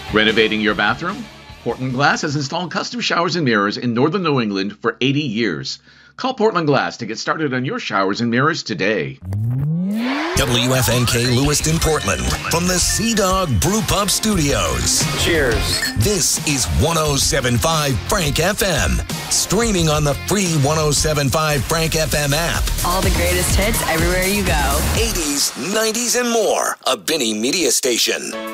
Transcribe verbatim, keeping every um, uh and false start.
Renovating your bathroom? Portland Glass has installed custom showers and mirrors in northern New England for eighty years. Call Portland Glass to get started on your showers and mirrors today. W F N K Lewiston, Portland, from the Sea Dog Brew Pub Studios. Cheers. This is one oh seven point five Frank F M. Streaming on the free one oh seven point five Frank F M app. All the greatest hits everywhere you go. eighties, nineties, and more. A Benny Media Station.